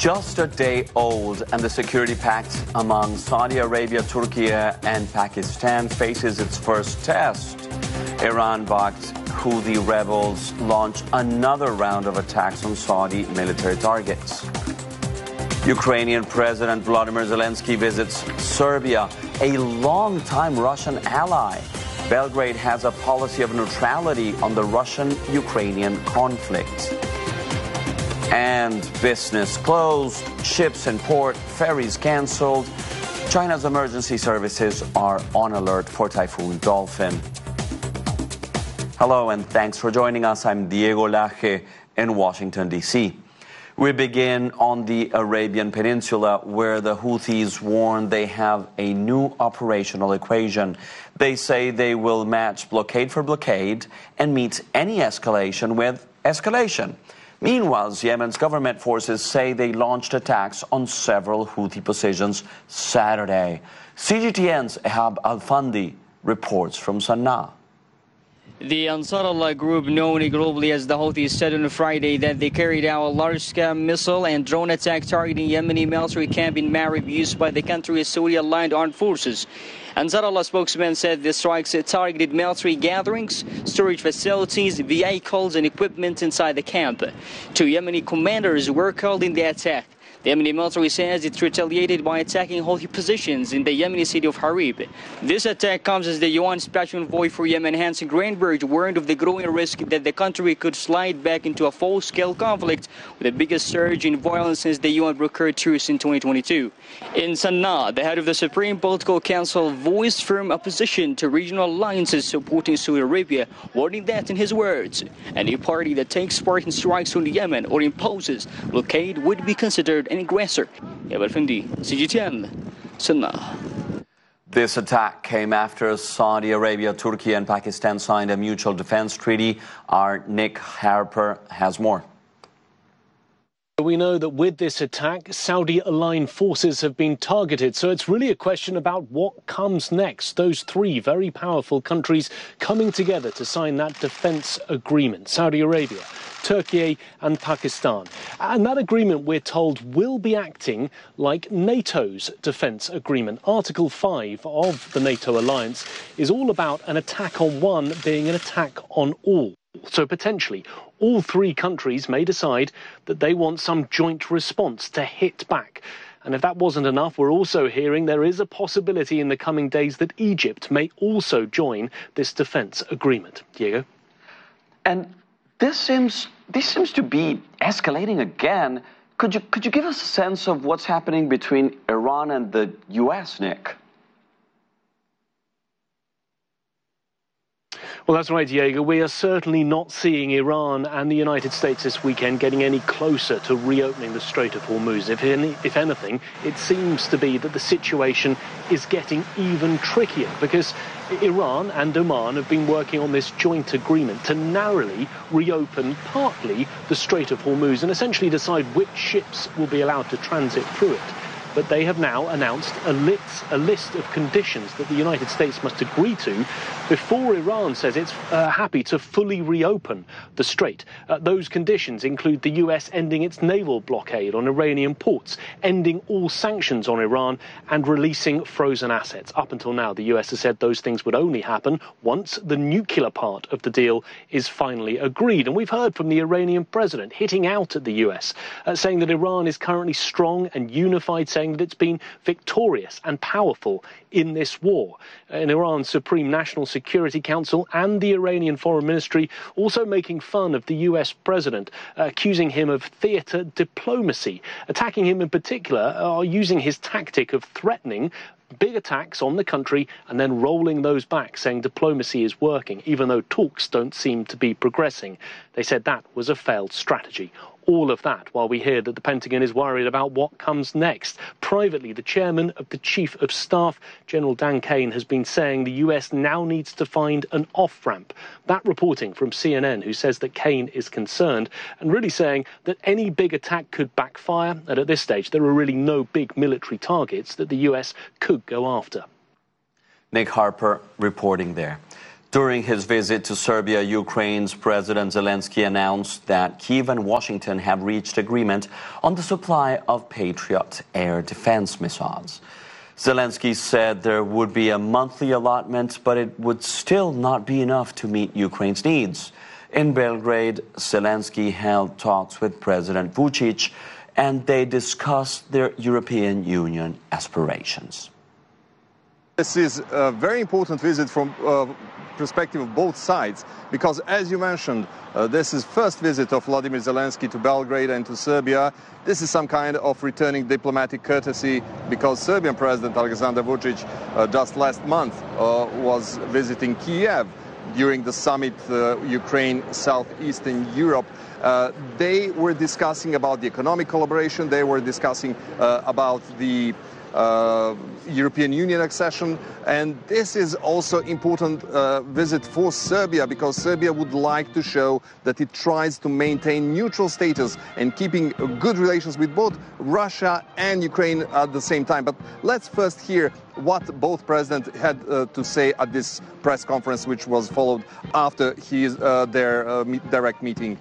Just a day old, and the security pact among Saudi Arabia, Turkey, and Pakistan faces its first test. Iran-backed Houthi rebels launch another round of attacks on Saudi military targets. Ukrainian President Volodymyr Zelensky visits Serbia, a longtime Russian ally. Belgrade has a policy of neutrality on the Russian-Ukrainian conflict. And business closed, ships in port, ferries cancelled. China's emergency services are on alert for Typhoon Dolphin. Hello and thanks for joining us. I'm Diego Laje in Washington, D.C. We begin on the Arabian Peninsula, where the Houthis warn they have a new operational equation. They say they will match blockade for blockade and meet any escalation with escalation. Meanwhile, Yemen's government forces say they launched attacks on several Houthi positions Saturday. CGTN's Ehab Al-Fandi reports from Sana'a. The Ansar Allah group, known globally as the Houthis, said on Friday that they carried out a large-scale missile and drone attack targeting Yemeni military camp in Marib used by the country's Saudi-aligned armed forces. Ansar Allah spokesman said the strikes targeted military gatherings, storage facilities, vehicles and equipment inside the camp. 2 Yemeni commanders were killed in the attack. The Yemeni military says it retaliated by attacking Houthi positions in the Yemeni city of Harib. This attack comes as the UN Special Envoy for Yemen, Hans Greenberg, warned of the growing risk that the country could slide back into a full-scale conflict with the biggest surge in violence since the UN brokered truce in 2022. In Sana'a, the head of the Supreme Political Council voiced firm opposition to regional alliances supporting Saudi Arabia, warning that, in his words, any party that takes part in strikes on Yemen or imposes blockade would be considered an aggressor. Ehab Al-Fandi, CGTN, Sana'a. This attack came after Saudi Arabia, Turkey, and Pakistan signed a mutual defense treaty. Our Nick Harper has more. We know that with this attack, Saudi-aligned forces have been targeted, so it's really a question about what comes next. Those 3 very powerful countries coming together to sign that defense agreement. Saudi Arabia, Turkey and Pakistan. And that agreement, we're told, will be acting like NATO's defense agreement. Article 5 of the NATO alliance is all about an attack on one being an attack on all. So potentially, all 3 countries may decide that they want some joint response to hit back. And if that wasn't enough, we're also hearing there is a possibility in the coming days that Egypt may also join this defense agreement. Diego? And this seems to be escalating again. Could you give us a sense of what's happening between Iran and the U.S., Nick? Well, that's right, Diego. We are certainly not seeing Iran and the United States this weekend getting any closer to reopening the Strait of Hormuz. If anything, it seems to be that the situation is getting even trickier because Iran and Oman have been working on this joint agreement to narrowly reopen partly the Strait of Hormuz and essentially decide which ships will be allowed to transit through it. But they have now announced a list of conditions that the United States must agree to before Iran says it's happy to fully reopen the strait. Those conditions include the US ending its naval blockade on Iranian ports, ending all sanctions on Iran, and releasing frozen assets. Up until now, the US has said those things would only happen once the nuclear part of the deal is finally agreed. And we've heard from the Iranian president hitting out at the US, saying that Iran is currently strong and unified, saying that it's been victorious and powerful in this war. In Iran's Supreme National Security Council and the Iranian Foreign Ministry also making fun of the US president, accusing him of theater diplomacy, attacking him in particular, using his tactic of threatening big attacks on the country and then rolling those back, saying diplomacy is working, even though talks don't seem to be progressing. They said that was a failed strategy. All of that while we hear that the Pentagon is worried about what comes next. Privately, the chairman of the Chief of Staff, General Dan Kane, has been saying the US now needs to find an off-ramp. That reporting from CNN, who says that Kane is concerned and really saying that any big attack could backfire, and at this stage there are really no big military targets that the US could go after. Nick Harper reporting there. During his visit to Serbia, Ukraine's President Zelensky announced that Kyiv and Washington have reached agreement on the supply of Patriot air defense missiles. Zelensky said there would be a monthly allotment, but it would still not be enough to meet Ukraine's needs. In Belgrade, Zelensky held talks with President Vučić, and they discussed their European Union aspirations. This is a very important visit from perspective of both sides, because as you mentioned, this is first visit of Vladimir Zelensky to Belgrade and to Serbia. This is some kind of returning diplomatic courtesy, because Serbian President Alexander Vučić just last month was visiting Kiev during the summit Ukraine, Southeastern Europe. They were discussing about the economic collaboration, they were discussing about the European Union accession, and this is also important visit for Serbia, because Serbia would like to show that it tries to maintain neutral status and keeping good relations with both Russia and Ukraine at the same time. But let's first hear what both presidents had to say at this press conference, which was followed after their direct meeting.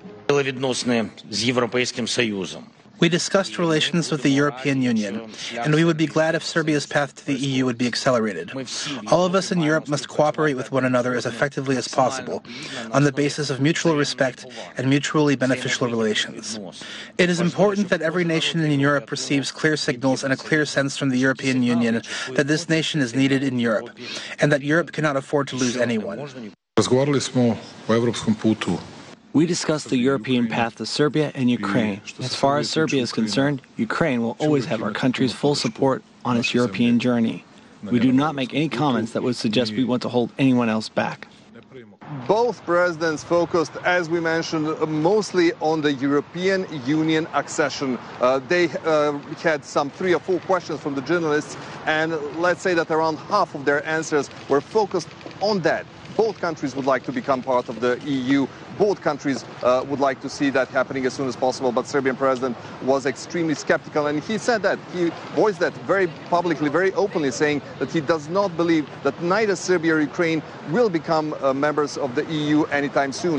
We discussed relations with the European Union, and we would be glad if Serbia's path to the EU would be accelerated. All of us in Europe must cooperate with one another as effectively as possible, on the basis of mutual respect and mutually beneficial relations. It is important that every nation in Europe receives clear signals and a clear sense from the European Union that this nation is needed in Europe, and that Europe cannot afford to lose anyone. We discussed the European path to Serbia and Ukraine. As far as Serbia is concerned, Ukraine will always have our country's full support on its European journey. We do not make any comments that would suggest we want to hold anyone else back. Both presidents focused, as we mentioned, mostly on the European Union accession. They had some 3 or 4 questions from the journalists, and let's say that around half of their answers were focused on that. Both countries would like to become part of the EU. Both countries would like to see that happening as soon as possible, but Serbian president was extremely skeptical, and he said that. He voiced that very publicly, very openly, saying that he does not believe that neither Serbia or Ukraine will become members of the EU anytime soon.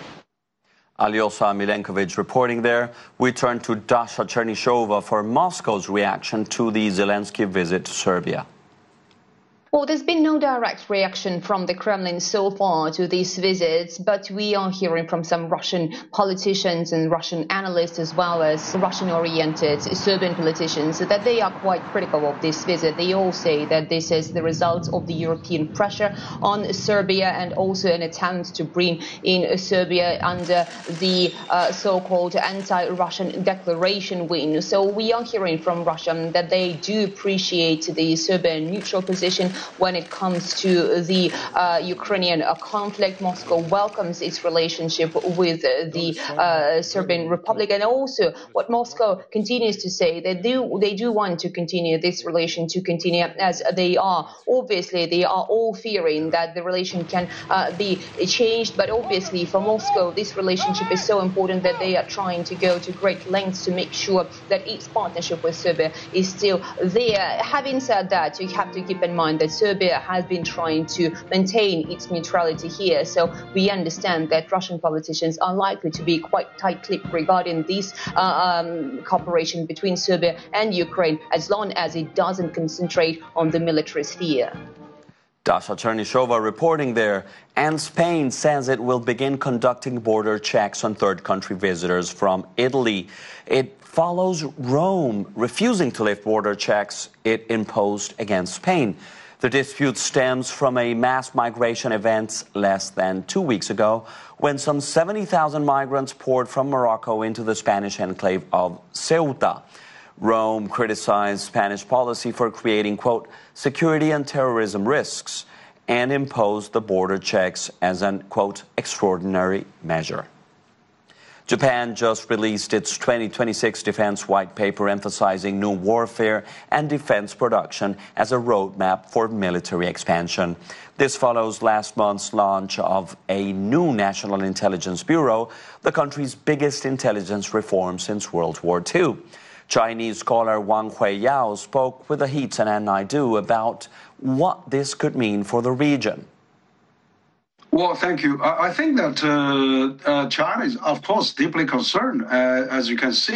Alyosa Milenkovic reporting there. We turn to Dasha Chernyshova for Moscow's reaction to the Zelensky visit to Serbia. Well, there's been no direct reaction from the Kremlin so far to these visits, but we are hearing from some Russian politicians and Russian analysts, as well as Russian-oriented Serbian politicians, that they are quite critical of this visit. They all say that this is the result of the European pressure on Serbia, and also an attempt to bring in Serbia under the so-called anti-Russian declaration wing. So we are hearing from Russia that they do appreciate the Serbian neutral position when it comes to the Ukrainian conflict. Moscow welcomes its relationship with the Serbian Republic, and also what Moscow continues to say, they do want to continue this relation, to continue as they are. Obviously, they are all fearing that the relation can be changed, but obviously for Moscow, this relationship is so important that they are trying to go to great lengths to make sure that its partnership with Serbia is still there. Having said that, you have to keep in mind that Serbia has been trying to maintain its neutrality here, so we understand that Russian politicians are likely to be quite tight-lipped regarding this cooperation between Serbia and Ukraine, as long as it doesn't concentrate on the military sphere. Dasha Chernyshova reporting there. And Spain says it will begin conducting border checks on third country visitors from Italy. It follows Rome refusing to lift border checks it imposed against Spain. The dispute stems from a mass migration event less than 2 weeks ago, when some 70,000 migrants poured from Morocco into the Spanish enclave of Ceuta. Rome criticized Spanish policy for creating, quote, security and terrorism risks, and imposed the border checks as an, quote, extraordinary measure. Japan just released its 2026 defense white paper emphasizing new warfare and defense production as a roadmap for military expansion. This follows last month's launch of a new National Intelligence Bureau, the country's biggest intelligence reform since World War II. Chinese scholar Wang Huiyao spoke with Ahit and Naidu about what this could mean for the region. Well, thank you. I think that China is, of course, deeply concerned, as you can see.